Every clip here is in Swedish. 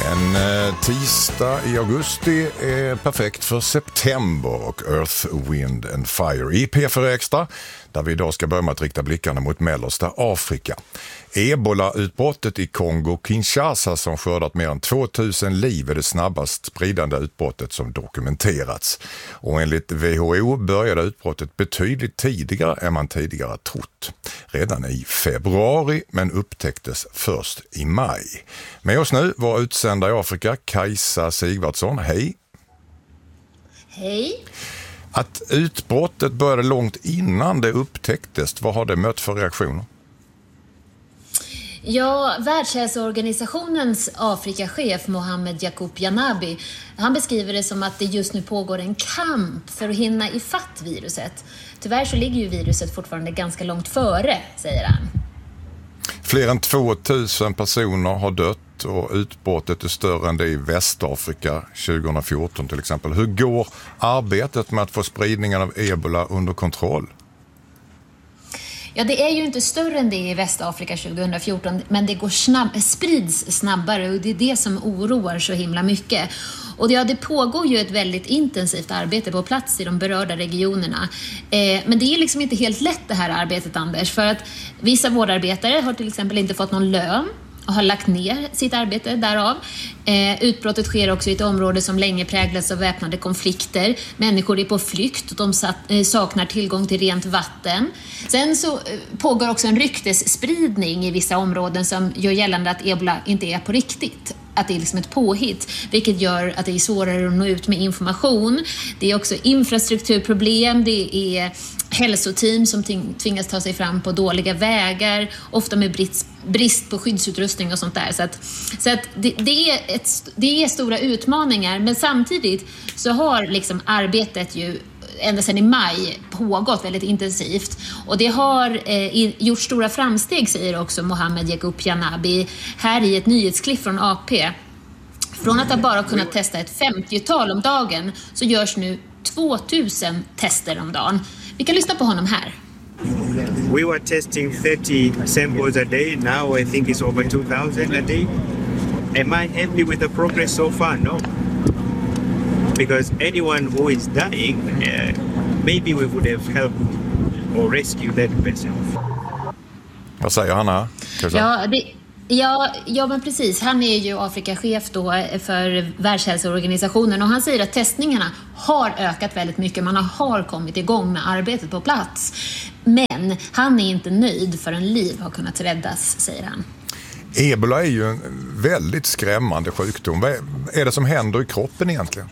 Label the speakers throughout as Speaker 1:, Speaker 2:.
Speaker 1: Tisdag i augusti är perfekt för september och Earth, Wind and Fire i P4 Extra, där vi idag ska börja med att rikta blickarna mot mellersta Afrika. Ebola-utbrottet i Kongo-Kinshasa som skördat mer än 2000 liv är det snabbast spridande utbrottet som dokumenterats. Och enligt WHO började utbrottet betydligt tidigare än man tidigare trott. Redan i februari, men upptäcktes först i maj. Med oss nu var utsända i Afrika Kajsa Sigvardsson. Hej!
Speaker 2: Hej!
Speaker 1: Att utbrottet började långt innan det upptäcktes, vad har det mött för reaktioner?
Speaker 2: Ja, Världshälsoorganisationens Afrikachef Mohamed Yacoub Janabi, han beskriver det som att det just nu pågår en kamp för att hinna ifatt viruset. Tyvärr så ligger ju viruset fortfarande ganska långt före, säger han.
Speaker 1: Fler än 2000 personer har dött och utbrottet är större än det i Västafrika 2014 till exempel. Hur går arbetet med att få spridningen av ebola under kontroll?
Speaker 2: Ja, det är ju inte större än det i Västafrika 2014, men det sprids snabbare och det är det som oroar så himla mycket. Och det pågår ju ett väldigt intensivt arbete på plats i de berörda regionerna. Men det är liksom inte helt lätt det här arbetet, Anders, för att vissa vårdarbetare har till exempel inte fått någon lön och har lagt ner sitt arbete därav. Utbrottet sker också i ett område som länge präglats av väpnade konflikter. Människor är på flykt och de saknar tillgång till rent vatten. Sen så pågår också en ryktesspridning i vissa områden som gör gällande att ebola inte är på riktigt. Att det är liksom ett påhitt, vilket gör att det är svårare att nå ut med information. Det är också infrastrukturproblem, det är hälsoteam som tvingas ta sig fram på dåliga vägar, ofta med brist på skyddsutrustning och sånt där. Så att det är stora utmaningar, men samtidigt så har liksom arbetet ju ända sedan i maj pågått väldigt intensivt. Och det har gjort stora framsteg, säger också Mohamed Yacoub Janabi här i ett nyhetsklipp från AP. Från att ha bara kunnat testa ett 50-tal om dagen så görs nu 2000 tester om dagen. Vi kan lyssna på honom här.
Speaker 3: We were testing 30 samples a day. Now I think it's over 2000 a day. Am I happy with the progress so far? No. Because anyone who is dying, maybe we would have helped or rescued that person.
Speaker 1: Vad säger han här?
Speaker 2: Ja, men precis. Han är ju Afrikachef då för Världshälsoorganisationen och han säger att testningarna har ökat väldigt mycket. Man har kommit igång med arbetet på plats. Men han är inte nöjd förrän liv har kunnat räddas, säger han.
Speaker 1: Ebola är ju en väldigt skrämmande sjukdom. Vad är det som händer i kroppen egentligen?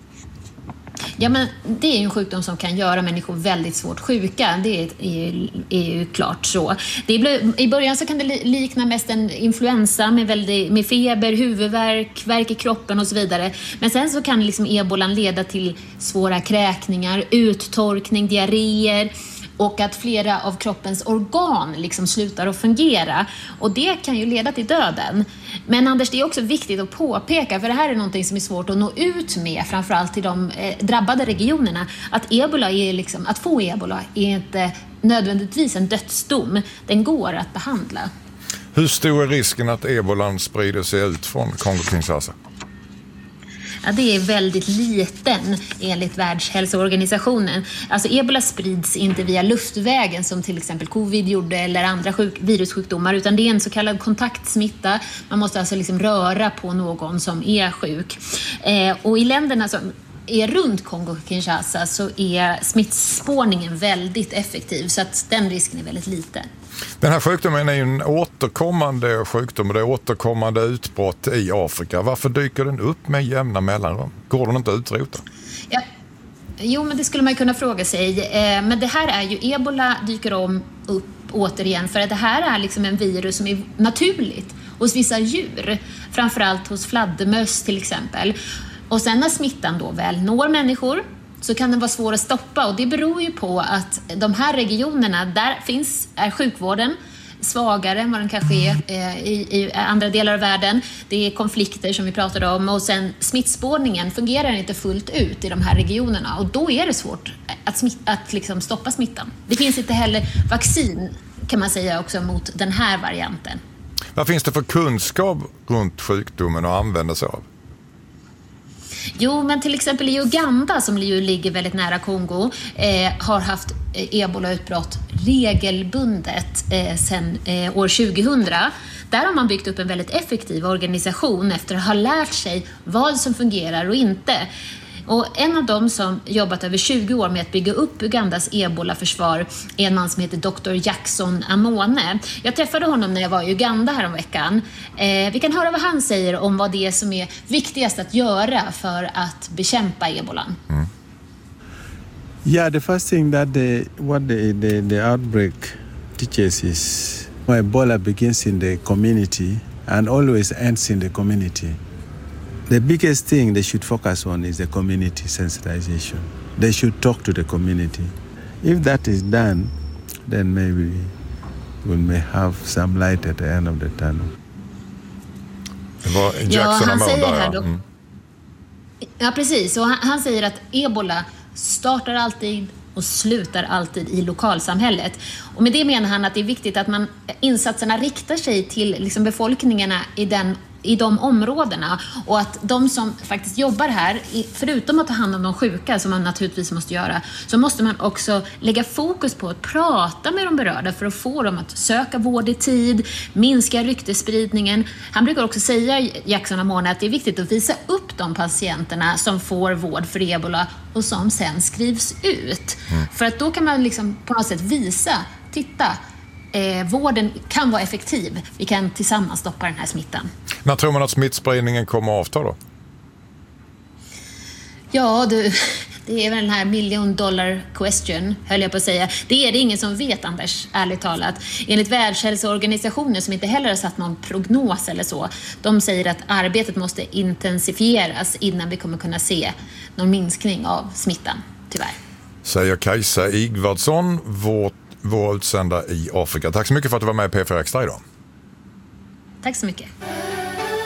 Speaker 2: Ja, men det är ju en sjukdom som kan göra människor väldigt svårt sjuka. Det är ju klart så. I början så kan det likna mest en influensa med feber, huvudvärk, värk i kroppen och så vidare. Men sen så kan liksom ebolan leda till svåra kräkningar, uttorkning, diarréer och att flera av kroppens organ liksom slutar att fungera. Och det kan ju leda till döden. Men Anders, det är också viktigt att påpeka, för det här är någonting som är svårt att nå ut med, framförallt till de drabbade regionerna, att att få ebola är inte nödvändigtvis en dödsdom. Den går att behandla.
Speaker 1: Hur stor är risken att ebolan sprider sig ut från Kongo-Kinshasa?
Speaker 2: Ja, det är väldigt liten enligt Världshälsoorganisationen. Alltså ebola sprids inte via luftvägen som till exempel covid gjorde eller andra virussjukdomar, utan det är en så kallad kontaktsmitta. Man måste alltså liksom röra på någon som är sjuk. Och i länderna som är runt Kongo-Kinshasa så är smittspårningen väldigt effektiv, så att den risken är väldigt liten.
Speaker 1: Den här sjukdomen är ju en återkommande sjukdom och det är återkommande utbrott i Afrika. Varför dyker den upp med jämna mellanrum? Går den inte att utrota?
Speaker 2: Ja. Jo, men det skulle man kunna fråga sig. Men det här är ju, ebola dyker upp återigen för att det här är liksom en virus som är naturligt hos vissa djur. Framförallt hos fladdermöss till exempel. Och sen när smittan då väl når människor så kan den vara svår att stoppa, och det beror ju på att de här regionerna, där är sjukvården svagare än vad den kanske är i andra delar av världen. Det är konflikter som vi pratade om, och sen smittspårningen fungerar inte fullt ut i de här regionerna, och då är det svårt att liksom stoppa smittan. Det finns inte heller vaccin, kan man säga, också mot den här varianten.
Speaker 1: Vad finns det för kunskap runt sjukdomen att använda sig av?
Speaker 2: Jo, men till exempel i Uganda, som ju ligger väldigt nära Kongo, har haft ebola-utbrott regelbundet sedan år 2000. Där har man byggt upp en väldigt effektiv organisation efter att ha lärt sig vad som fungerar och inte. Och en av dem som jobbat över 20 år med att bygga upp Ugandas ebola-försvar är en man som heter Dr. Jackson Amone. Jag träffade honom när jag var i Uganda häromveckan. Vi kan höra vad han säger om vad det är som är viktigast att göra för att bekämpa ebolan.
Speaker 4: Yeah, the first thing that the outbreak teaches is Ebola begins in the community and always ends in the community. The biggest thing they should focus on is the community sensitization. They should talk to the community. If that is done, then maybe we may have some light at the end of the tunnel.
Speaker 2: Han säger här då. Ja, precis. Och han säger att ebola startar alltid och slutar alltid i lokalsamhället. Och med det menar han att det är viktigt att insatserna riktar sig till liksom befolkningarna i de områdena, och att de som faktiskt jobbar här, förutom att ta hand om de sjuka som man naturligtvis måste göra, så måste man också lägga fokus på att prata med de berörda för att få dem att söka vård i tid, minska ryktesspridningen. Han brukar också säga, Jackson Amone, att det är viktigt att visa upp de patienterna som får vård för ebola och som sen skrivs ut. För att då kan man liksom på något sätt visa, titta, vården kan vara effektiv. Vi kan tillsammans stoppa den här smittan.
Speaker 1: När tror man att smittspridningen kommer att avta då?
Speaker 2: Ja, det är väl den här $1 million question, höll jag på att säga. Det är det ingen som vet, Anders, ärligt talat. Enligt Världshälsoorganisationen, som inte heller har satt någon prognos eller så, de säger att arbetet måste intensifieras innan vi kommer kunna se någon minskning av smittan, tyvärr.
Speaker 1: Säger Kajsa Igvardsson, vår utsända i Afrika. Tack så mycket för att du var med i P4 Extra idag.
Speaker 2: Tack så mycket.